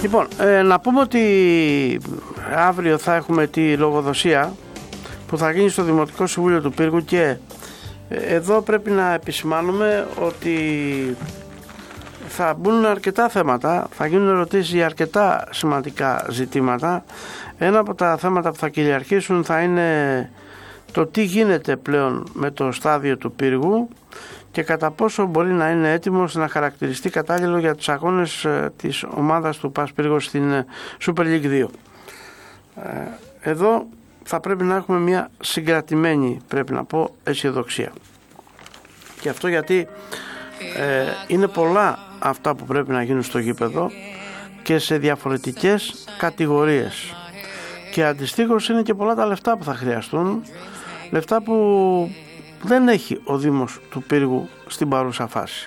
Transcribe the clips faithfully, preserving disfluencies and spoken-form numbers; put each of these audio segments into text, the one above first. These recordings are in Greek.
Λοιπόν, ε, να πούμε ότι αύριο θα έχουμε τη λογοδοσία που θα γίνει στο Δημοτικό Συμβούλιο του Πύργου και εδώ πρέπει να επισημάνουμε ότι θα μπουν αρκετά θέματα, θα γίνουν ερωτήσεις για αρκετά σημαντικά ζητήματα. Ένα από τα θέματα που θα κυριαρχήσουν θα είναι το τι γίνεται πλέον με το στάδιο του Πύργου και κατά πόσο μπορεί να είναι έτοιμος να χαρακτηριστεί κατάλληλο για τους αγώνες της ομάδας του ΠΑΣ Πύργος στην Super League δύο. Εδώ θα πρέπει να έχουμε μια συγκρατημένη, πρέπει να πω, αισιοδοξία. Και αυτό γιατί ε, είναι πολλά αυτά που πρέπει να γίνουν στο γήπεδο και σε διαφορετικές κατηγορίες. Και αντιστοίχως είναι και πολλά τα λεφτά που θα χρειαστούν, λεφτά που δεν έχει ο Δήμος του Πύργου στην παρούσα φάση.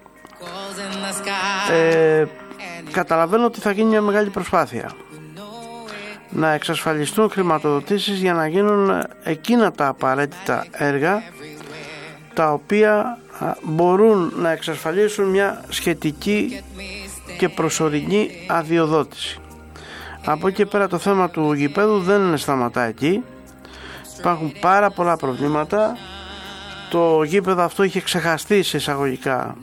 Ε, καταλαβαίνω ότι θα γίνει μια μεγάλη προσπάθεια να εξασφαλιστούν χρηματοδοτήσεις για να γίνουν εκείνα τα απαραίτητα έργα τα οποία μπορούν να εξασφαλίσουν μια σχετική και προσωρινή αδειοδότηση. Από εκεί και πέρα το θέμα του γηπέδου δεν σταματά εκεί. Υπάρχουν πάρα πολλά προβλήματα. Το γήπεδο αυτό είχε ξεχαστεί σε εισαγωγικά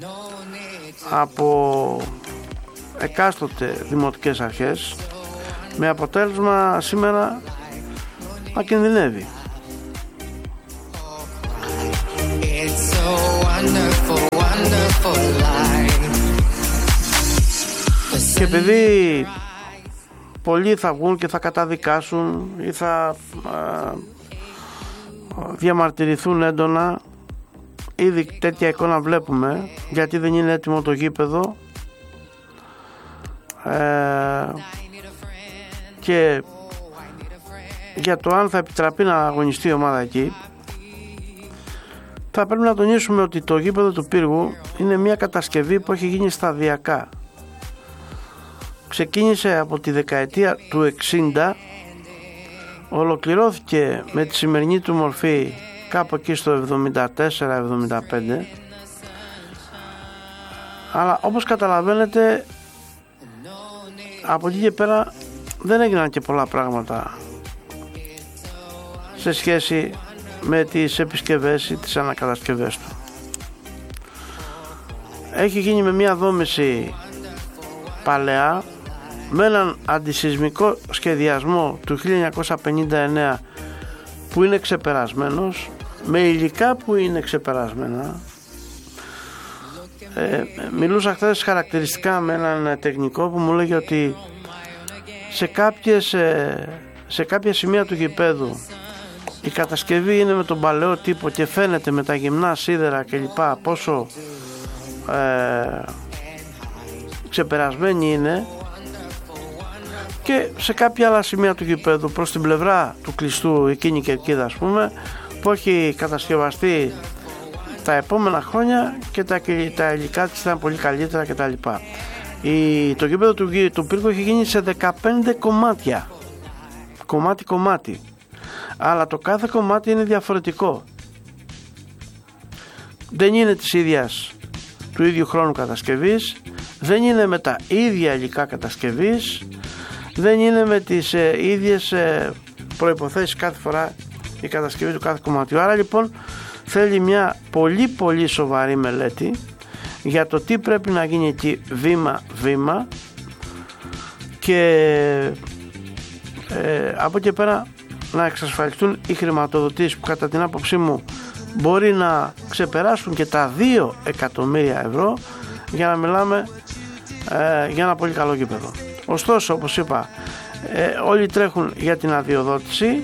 από εκάστοτε δημοτικές αρχές, με αποτέλεσμα σήμερα να κινδυνεύει. Και επειδή πολλοί θα βγουν και θα καταδικάσουν ή θα α, διαμαρτυρηθούν έντονα, ήδη τέτοια εικόνα βλέπουμε, γιατί δεν είναι έτοιμο το γήπεδο ε, και για το αν θα επιτραπεί να αγωνιστεί η ομάδα εκεί. Θα πρέπει να τονίσουμε ότι το γήπεδο του Πύργου είναι μια κατασκευή που έχει γίνει σταδιακά. Ξεκίνησε από τη δεκαετία του εξήντα, ολοκληρώθηκε με τη σημερινή του μορφή κάπου εκεί στο εβδομήντα τέσσερα εβδομήντα πέντε, αλλά όπως καταλαβαίνετε από εκεί και πέρα δεν έγιναν και πολλά πράγματα σε σχέση με τις επισκευές ή τις ανακατασκευές του. Έχει γίνει με μια δόμηση παλαιά, με έναν αντισυσμικό σχεδιασμό του χίλια εννιακόσια πενήντα εννέα που είναι ξεπερασμένος, με υλικά που είναι ξεπερασμένα. Ε, μιλούσα χθες χαρακτηριστικά με έναν τεχνικό που μου λέγει ότι σε, κάποιες, σε κάποια σημεία του γηπέδου η κατασκευή είναι με τον παλαιό τύπο και φαίνεται με τα γυμνά σίδερα κλπ πόσο ε, ξεπερασμένη είναι, και σε κάποια άλλα σημεία του γηπέδου προς την πλευρά του κλειστού, εκείνη η κερκίδα ας πούμε, που έχει κατασκευαστεί τα επόμενα χρόνια και τα, τα υλικά της ήταν πολύ καλύτερα κτλ. Η, το γήπεδο του, του Πύργου έχει γίνει σε δεκαπέντε κομμάτια, κομμάτι κομμάτι, αλλά το κάθε κομμάτι είναι διαφορετικό, δεν είναι της ίδιας του ίδιου χρόνου κατασκευής, δεν είναι με τα ίδια υλικά κατασκευής, δεν είναι με τις ε, ίδιες ε, προϋποθέσεις κάθε φορά η κατασκευή του κάθε κομματιού. Άρα λοιπόν θέλει μια πολύ πολύ σοβαρή μελέτη για το τι πρέπει να γίνει εκεί βήμα βήμα, και ε, από εκεί πέρα να εξασφαλιστούν οι χρηματοδοτήσεις που κατά την άποψή μου μπορεί να ξεπεράσουν και τα δύο εκατομμύρια ευρώ για να μιλάμε ε, για ένα πολύ καλό γήπεδο. Ωστόσο, όπως είπα, ε, όλοι τρέχουν για την αδειοδότηση.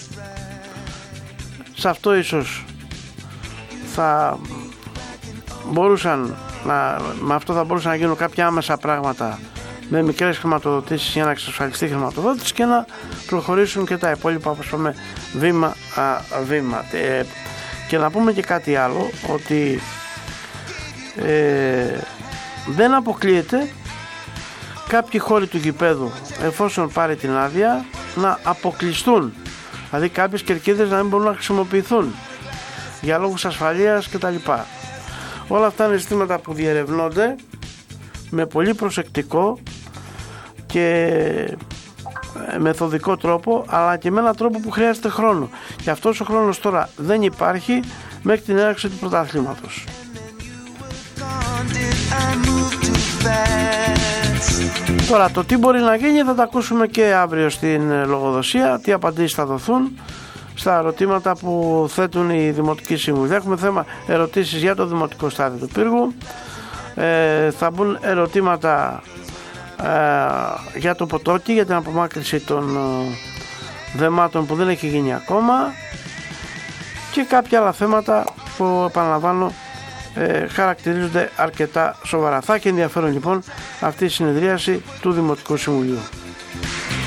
Σε αυτό ίσως θα μπορούσαν να, με αυτό θα μπορούσαν να γίνουν κάποια άμεσα πράγματα με μικρές χρηματοδοτήσεις για να εξασφαλιστεί χρηματοδότηση και να προχωρήσουν και τα υπόλοιπα, όπως είπαμε, βήμα α, βήμα. Ε, και να πούμε και κάτι άλλο, ότι ε, δεν αποκλείεται κάποιοι χώροι του γηπέδου, εφόσον πάρει την άδεια, να αποκλειστούν, δηλαδή κάποιες κερκίδες να μην μπορούν να χρησιμοποιηθούν για λόγους ασφαλείας κτλ. Όλα αυτά είναι ζητήματα που διερευνώνται με πολύ προσεκτικό και μεθοδικό τρόπο, αλλά και με έναν τρόπο που χρειάζεται χρόνο. Και αυτός ο χρόνος τώρα δεν υπάρχει μέχρι την έναρξη του πρωταθλήματος. Τώρα το τι μπορεί να γίνει θα τα ακούσουμε και αύριο στην λογοδοσία, τι απαντήσεις θα δοθούν στα ερωτήματα που θέτουν οι δημοτικοί σύμβουλοι. Έχουμε θέμα ερωτήσεις για το δημοτικό στάδιο του Πύργου, ε, θα μπουν ερωτήματα ε, για το Ποτόκι, για την απομάκρυνση των ε, δεμάτων που δεν έχει γίνει ακόμα και κάποια άλλα θέματα που, επαναλαμβάνω, ε, χαρακτηρίζονται αρκετά σοβαρά. Θα έχει ενδιαφέρον λοιπόν αυτή η συνεδρίαση του Δημοτικού Συμβουλίου.